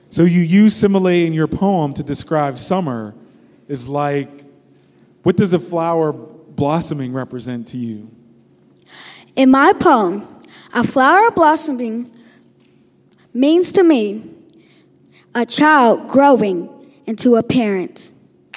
So you use simile in your poem to describe summer. Is like, what does a flower blossoming represent to you? In my poem, a flower blossoming means to me a child growing into a parent.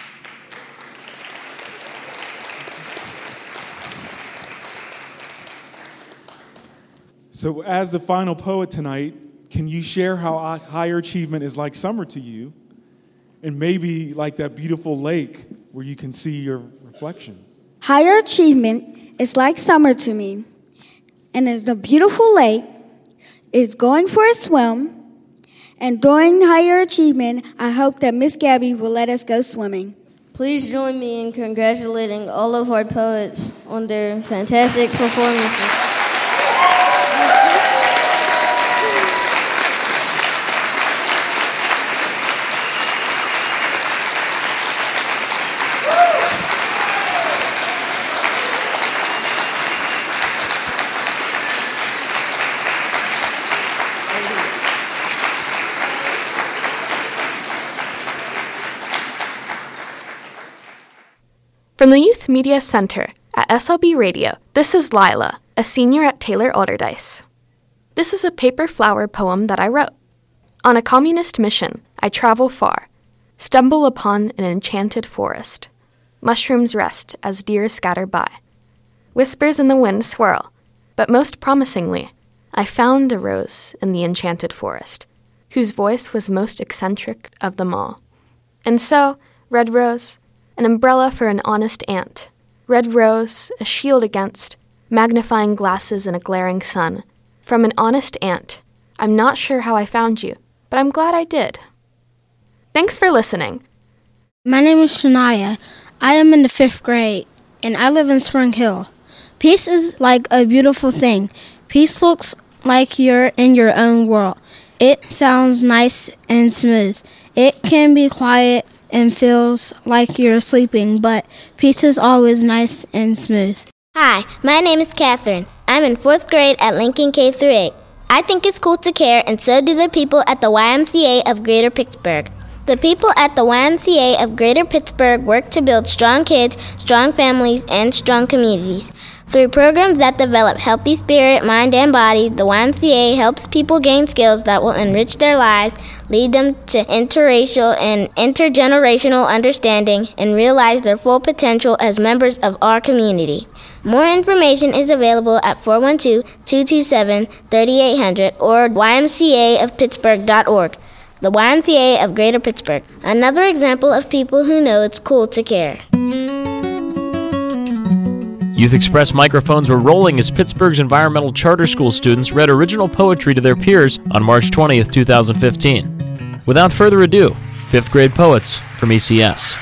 So as the final poet tonight, can you share how higher achievement is like summer to you? And maybe like that beautiful lake where you can see your reflection. Higher achievement is like summer to me. And as the beautiful lake is going for a swim. And during higher achievement, I hope that Miss Gabby will let us go swimming. Please join me in congratulating all of our poets on their fantastic performances. From the Youth Media Center at SLB Radio, this is Lila, a senior at Taylor Alderdice. This is a paper flower poem that I wrote. On a communist mission, I travel far, stumble upon an enchanted forest. Mushrooms rest as deer scatter by. Whispers in the wind swirl, but most promisingly, I found a rose in the enchanted forest, whose voice was most eccentric of them all. And so, red rose, an umbrella for an honest ant. Red rose, a shield against magnifying glasses in a glaring sun. From an honest ant. I'm not sure how I found you, but I'm glad I did. Thanks for listening. My name is Shania. I am in the 5th grade, and I live in Spring Hill. Peace is like a beautiful thing. Peace looks like you're in your own world. It sounds nice and smooth. It can be quiet and feels like you're sleeping, but peace is always nice and smooth. Hi, my name is Catherine. I'm in 4th grade at Lincoln K-8. I think it's cool to care, and so do the people at the YMCA of Greater Pittsburgh. The people at the YMCA of Greater Pittsburgh work to build strong kids, strong families, and strong communities. Through programs that develop healthy spirit, mind, and body, the YMCA helps people gain skills that will enrich their lives, lead them to interracial and intergenerational understanding, and realize their full potential as members of our community. More information is available at 412-227-3800 or ymcaofpittsburgh.org. The YMCA of Greater Pittsburgh, another example of people who know it's cool to care. Youth Express microphones were rolling as Pittsburgh's environmental charter school students read original poetry to their peers on March 20th, 2015. Without further ado, 5th grade poets from ECS.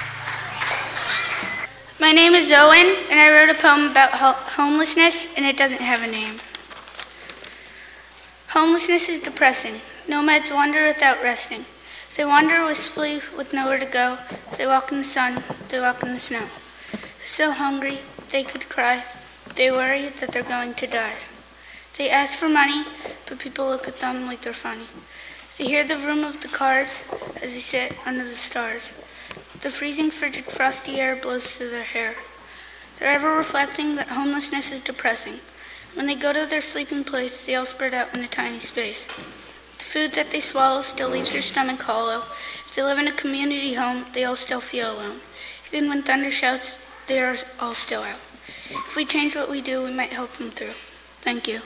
My name is Owen, and I wrote a poem about homelessness, and it doesn't have a name. Homelessness is depressing. Nomads wander without resting. They wander wistfully with nowhere to go. They walk in the sun, they walk in the snow. So hungry, they could cry. They worry that they're going to die. They ask for money, but people look at them like they're funny. They hear the vroom of the cars as they sit under the stars. The freezing, frigid, frosty air blows through their hair. They're ever reflecting that homelessness is depressing. When they go to their sleeping place, they all spread out in a tiny space. The food that they swallow still leaves their stomach hollow. If they live in a community home, they all still feel alone. Even when thunder shouts, they are all still out. If we change what we do, we might help them through. Thank you.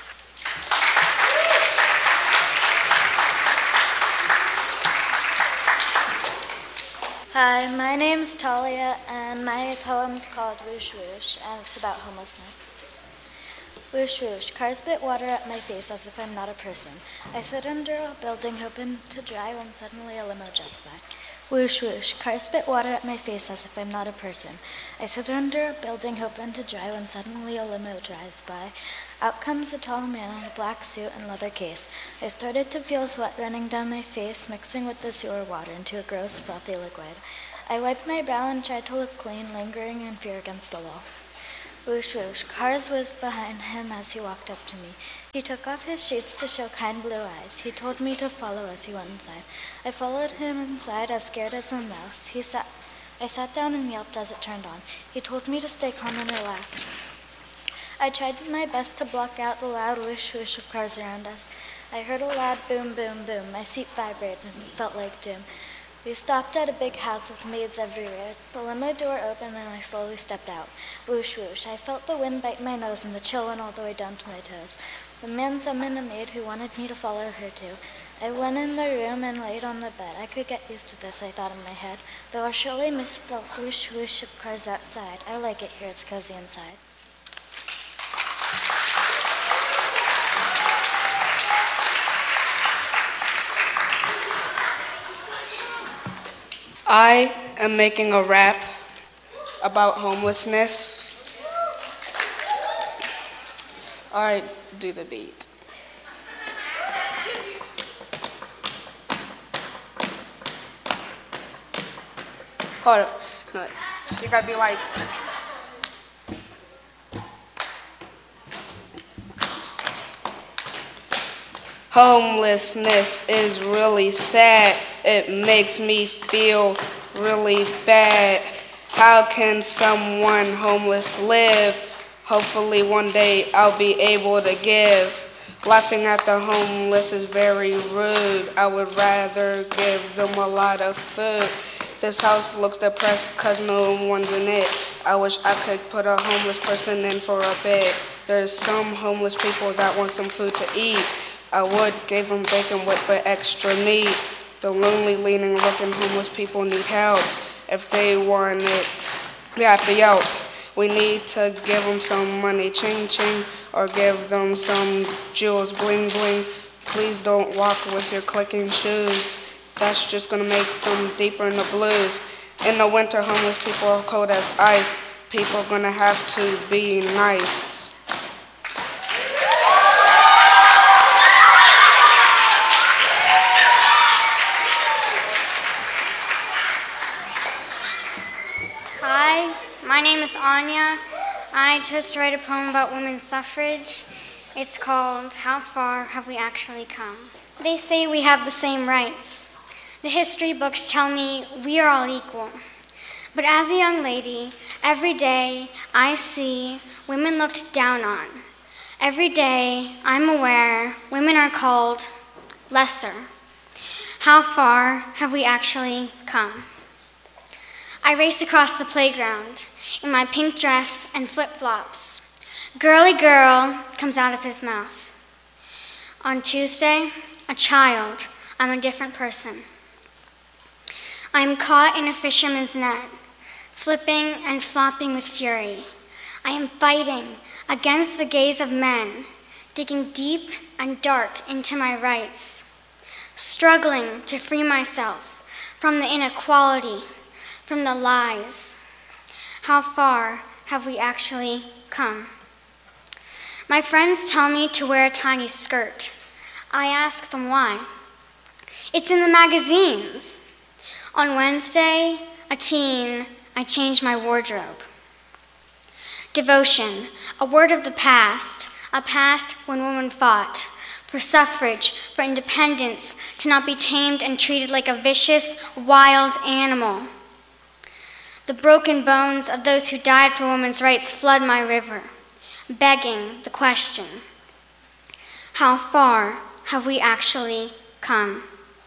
Hi, my name's Talia, and my poem's called Whoosh Whoosh, and it's about homelessness. Whoosh whoosh, cars spit water at my face as if I'm not a person. I sit under a building hoping to dry when suddenly a limo drives by. Whoosh whoosh, cars spit water at my face as if I'm not a person. I sit under a building hoping to dry when suddenly a limo drives by. Out comes a tall man in a black suit and leather case. I started to feel sweat running down my face, mixing with the sewer water into a gross, frothy liquid. I wiped my brow and tried to look clean, lingering in fear against the wall. Whoosh, whoosh. Cars whizzed behind him as he walked up to me. He took off his sheets to show kind blue eyes. He told me to follow as he went inside. I followed him inside as scared as a mouse. I sat down and yelped as it turned on. He told me to stay calm and relax. I tried my best to block out the loud whoosh whoosh of cars around us. I heard a loud boom boom boom. My seat vibrated and felt like doom. We stopped at a big house with maids everywhere. The limo door opened and I slowly stepped out. Whoosh whoosh. I felt the wind bite my nose and the chill went all the way down to my toes. The man summoned a maid who wanted me to follow her too. I went in the room and laid on the bed. I could get used to this, I thought in my head. Though I surely miss the whoosh whoosh of cars outside. I like it here, it's cozy inside. I am making a rap about homelessness. All right, do the beat. Hold up. No, you gotta be like. Homelessness is really sad. It makes me feel really bad. How can someone homeless live? Hopefully one day I'll be able to give. Laughing at the homeless is very rude. I would rather give them a lot of food. This house looks depressed cause no one's in it. I wish I could put a homeless person in for a bit. There's some homeless people that want some food to eat. I would give them bacon with the extra meat. The lonely, leaning, looking homeless people need help. If they want it, we have to yelp. We need to give them some money, ching ching, or give them some jewels, bling bling. Please don't walk with your clicking shoes. That's just gonna make them deeper in the blues. In the winter, homeless people are cold as ice. People are gonna have to be nice. Hi, my name is Anya. I chose to write a poem about women's suffrage. It's called How Far Have We Actually Come? They say we have the same rights. The history books tell me we are all equal. But as a young lady, every day I see women looked down on. Every day I'm aware women are called lesser. How far have we actually come? I race across the playground in my pink dress and flip-flops. Girly girl comes out of his mouth. On Tuesday, a child, I'm a different person. I am caught in a fisherman's net, flipping and flopping with fury. I am fighting against the gaze of men, digging deep and dark into my rights, struggling to free myself from the inequality, from the lies. How far have we actually come? My friends tell me to wear a tiny skirt. I ask them why. It's in the magazines. On Wednesday, a teen, I changed my wardrobe. Devotion, a word of the past, a past when women fought for suffrage, for independence, to not be tamed and treated like a vicious, wild animal. The broken bones of those who died for women's rights flood my river, begging the question, how far have we actually come?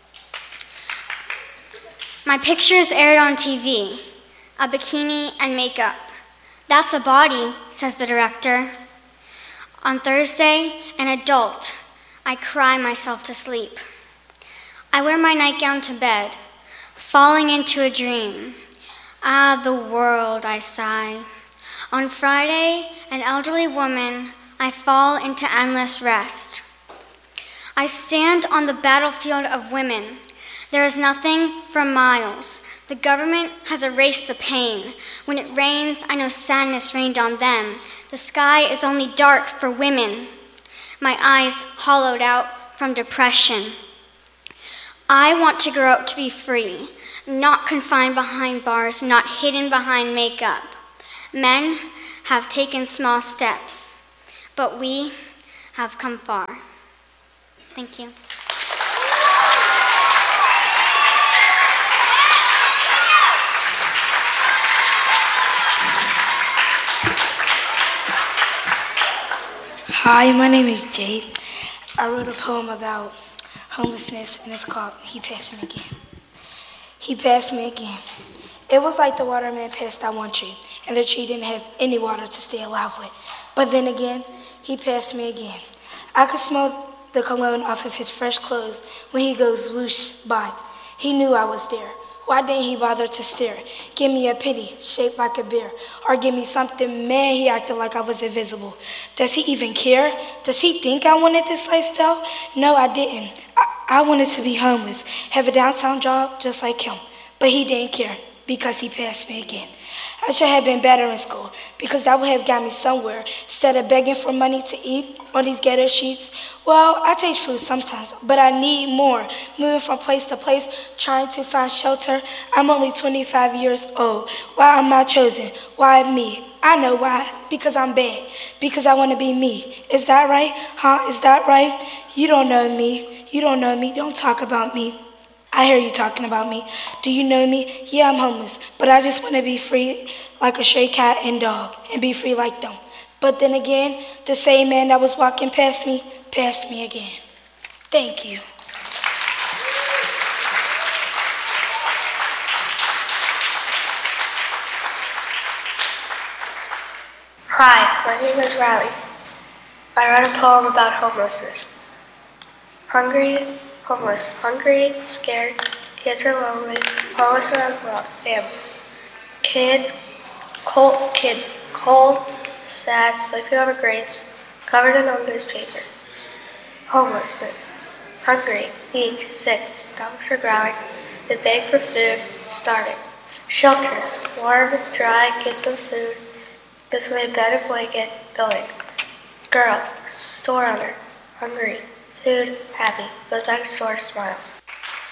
My pictures aired on TV, a bikini and makeup. That's a body, says the director. On Thursday, an adult, I cry myself to sleep. I wear my nightgown to bed, falling into a dream. Ah, the world, I sigh. On Friday, an elderly woman, I fall into endless rest. I stand on the battlefield of women. There is nothing for miles. The government has erased the pain. When it rains, I know sadness rained on them. The sky is only dark for women. My eyes hollowed out from depression. I want to grow up to be free, not confined behind bars, not hidden behind makeup. Men have taken small steps, but we have come far. Thank you. Hi, my name is Jade. I wrote a poem about homelessness, and it's called He Passed Me Again. He passed me again. It was like the waterman passed that one tree, and the tree didn't have any water to stay alive with. But then again, he passed me again. I could smell the cologne off of his fresh clothes when he goes whoosh by. He knew I was there. Why didn't he bother to stare? Give me a pity, shaped like a bear. Or give me something, man, he acted like I was invisible. Does he even care? Does he think I wanted this lifestyle? No, I didn't. I wanted to be homeless, have a downtown job just like him. But he didn't care because he passed me again. I should have been better in school because that would have got me somewhere instead of begging for money to eat on these ghetto sheets. Well, I take food sometimes, but I need more. Moving from place to place, trying to find shelter. I'm only 25 years old. Why am I chosen? Why me? I know why. Because I'm bad. Because I want to be me. Is that right? Huh? Is that right? You don't know me. You don't know me. Don't talk about me. I hear you talking about me. Do you know me? Yeah, I'm homeless, but I just want to be free like a stray cat and dog and be free like them. But then again, the same man that was walking past me again. Thank you. Hi, my name is Riley. I wrote a poem about homelessness. Hungry, homeless, hungry, scared, kids are lonely, homeless around the world, families. Kids, cold, sad, sleeping over grates, covered in old newspapers. Homelessness, hungry, weak, sick, stomachs are growling, they beg for food, starving. Shelter, warm, dry, gives them food, gives them a bed and blanket, building. Girl, store owner, hungry, food, happy, goes back to store, smiles.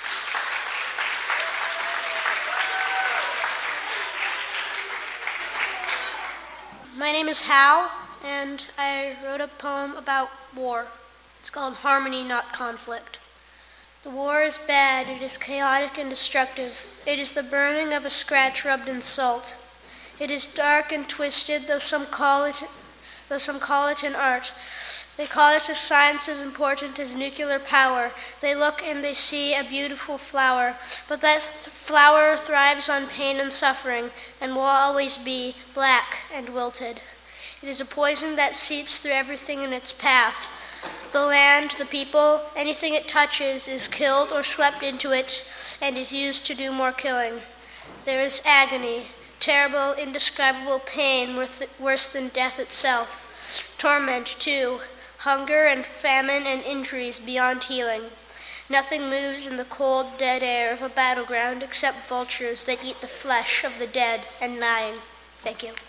My name is Hal, and I wrote a poem about war. It's called Harmony, Not Conflict. The war is bad, it is chaotic and destructive. It is the burning of a scratch rubbed in salt. It is dark and twisted, though some call it an art. They call it a science as important as nuclear power. They look and they see a beautiful flower, but that flower thrives on pain and suffering and will always be black and wilted. It is a poison that seeps through everything in its path. The land, the people, anything it touches is killed or swept into it and is used to do more killing. There is agony, terrible, indescribable pain worse than death itself. Torment, too. Hunger and famine and injuries beyond healing. Nothing moves in the cold, dead air of a battleground except vultures that eat the flesh of the dead and dying. Thank you.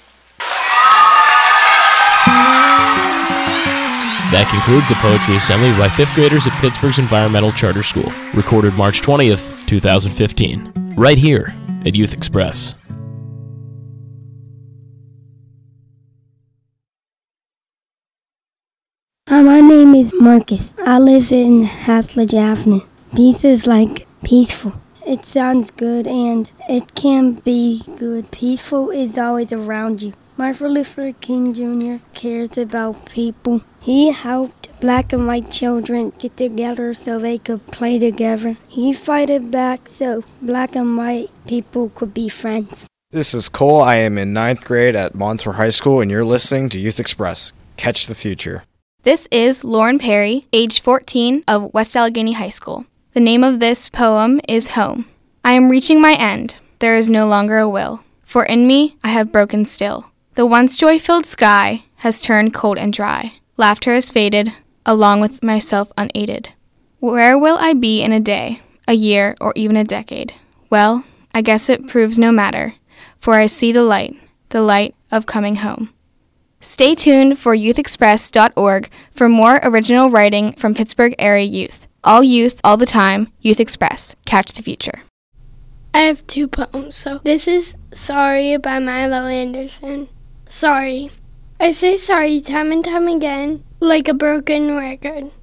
That concludes the Poetry Assembly by 5th graders at Pittsburgh's Environmental Charter School, recorded March 20th, 2015, right here at Youth Express. My name is Marcus. I live in Hasledge Avenue. Peace is like peaceful. It sounds good and it can be good. Peaceful is always around you. Martin Luther King Jr. cares about people. He helped black and white children get together so they could play together. He fought back so black and white people could be friends. This is Cole. I am in 9th grade at Montour High School, and you're listening to Youth Express. Catch the future. This is Lauren Perry, age 14, of West Allegheny High School. The name of this poem is Home. I am reaching my end. There is no longer a will. For in me I have broken still. The once joy-filled sky has turned cold and dry. Laughter has faded, along with myself unaided. Where will I be in a day, a year, or even a decade? Well, I guess it proves no matter, for I see the light of coming home. Stay tuned for youthexpress.org for more original writing from Pittsburgh area youth. All youth, all the time, Youth Express. Catch the future. I have two poems. So this is Sorry by Milo Anderson. Sorry. I say sorry time and time again, like a broken record.